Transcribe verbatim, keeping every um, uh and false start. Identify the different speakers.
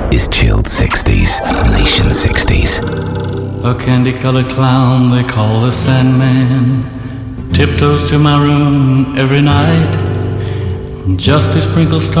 Speaker 1: is Chilled sixties, Nation sixties.
Speaker 2: A candy-colored clown they call the Sandman tiptoes to my room every night just to sprinkle stars